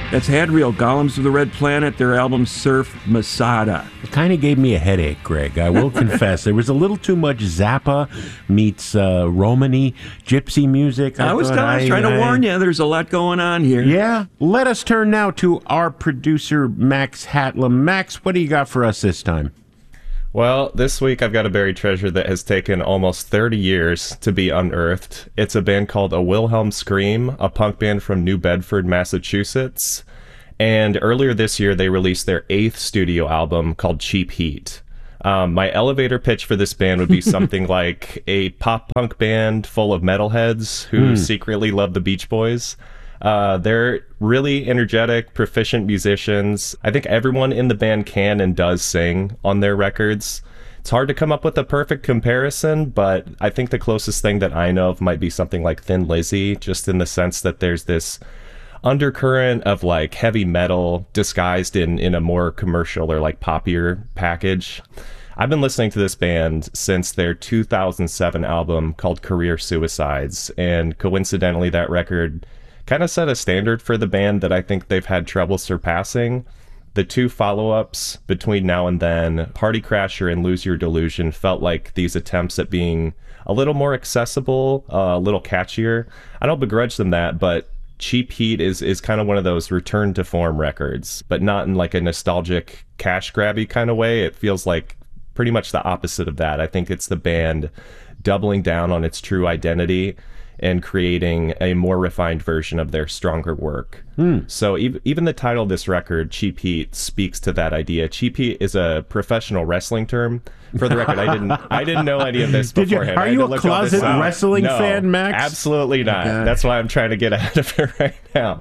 That's Hadriel, Golems of the Red Planet, their album Surf Masada. It kind of gave me a headache, Greg. I will confess. There was a little too much Zappa meets Romany, gypsy music. I was trying to warn you, there's a lot going on here. Yeah. Let us turn now to our producer, Max Hatlam. Max, what do you got for us this time? Well, this week I've got a buried treasure that has taken almost 30 years to be unearthed. It's a band called A Wilhelm Scream, a punk band from New Bedford, Massachusetts. And earlier this year, they released their 8th studio album called Cheap Heat. My elevator pitch for this band would be something like a pop-punk band full of metalheads who secretly love the Beach Boys. They're really energetic, proficient musicians. I think everyone in the band can and does sing on their records. It's hard to come up with a perfect comparison, but I think the closest thing that I know of might be something like Thin Lizzy, just in the sense that there's this undercurrent of like heavy metal disguised in a more commercial or like poppier package. I've been listening to this band since their 2007 album called Career Suicides, and coincidentally that record kind of set a standard for the band that I think they've had trouble surpassing. The 2 follow-ups between now and then, Party Crasher and Lose Your Delusion, felt like these attempts at being a little more accessible, a little catchier. I don't begrudge them that, but Cheap Heat is kind of one of those return to form records, but not in like a nostalgic cash grabby kind of way. It feels like pretty much the opposite of that. I think it's the band doubling down on its true identity and creating a more refined version of their stronger work. So even the title of this record, Cheap Heat, speaks to that idea. Cheap Heat is a professional wrestling term. For the record, I didn't know any of this beforehand. Are you a closet wrestling fan, Max? Absolutely not. Okay. That's why I'm trying to get ahead of it right now.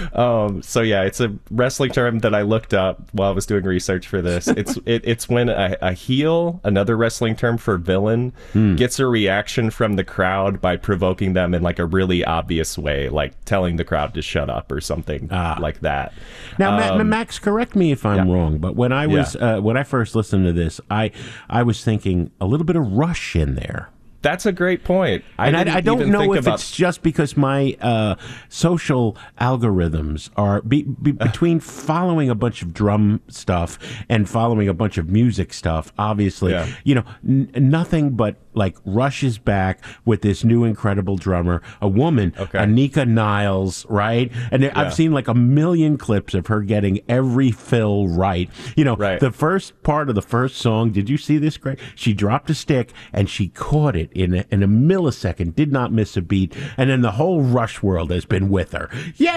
So yeah, it's a wrestling term that I looked up while I was doing research for this. It's when a heel, another wrestling term for villain, gets a reaction from the crowd by provoking them in like a really obvious way, like telling the crowd to shut up or something like that. Now, Max, correct me if I'm wrong, but when I was when I first listened to this, I was thinking a little bit of Rush in there. That's a great point. I don't know if it's just because my social algorithms are between following a bunch of drum stuff and following a bunch of music stuff. Obviously, you know, nothing but like Rush is back with this new incredible drummer, a woman, Anika Niles, right? And I've seen like a million clips of her getting every fill right. You know, the first part of the first song, did you see this, Greg? She dropped a stick and she caught it in a millisecond, did not miss a beat, and then the whole Rush world has been with her.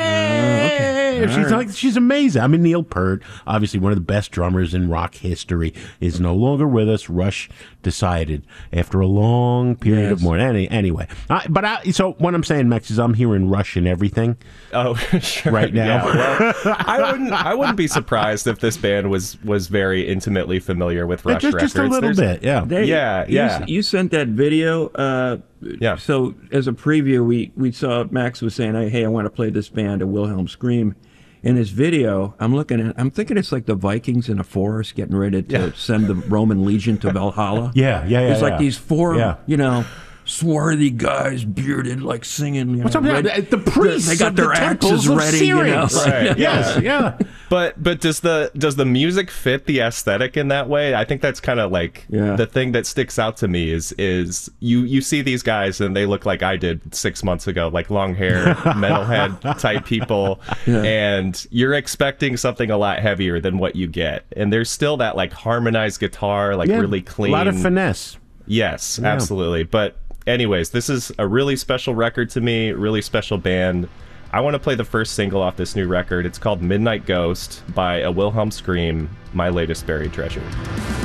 Yay! She's amazing. I mean, Neil Peart, obviously one of the best drummers in rock history, is no longer with us. Rush decided after a long period of mourning. Anyway, so what I'm saying, Max, is I'm hearing Rush in everything. Oh, sure. Right now. Yeah, well, I wouldn't be surprised if this band was very intimately familiar with Rush records. Just a little bit, You sent that video. So as a preview, we saw Max was saying, "Hey, I want to play this band, A Wilhelm Scream." In this video, I'm thinking it's like the Vikings in a forest getting ready to send the Roman legion to Valhalla. It's like these four, swarthy guys, bearded, like singing. What's up? The priests. They got their axes ready. You know? Right. But does the music fit the aesthetic in that way? I think that's kind of like the thing that sticks out to me is you see these guys and they look like I did 6 months ago, like long hair, metalhead type people, and you're expecting something a lot heavier than what you get, and there's still that like harmonized guitar, like really clean, a lot of finesse. Yes, absolutely. But anyways, this is a really special record to me, really special band. I want to play the first single off this new record. It's called Midnight Ghost by A Wilhelm Scream, my latest buried treasure.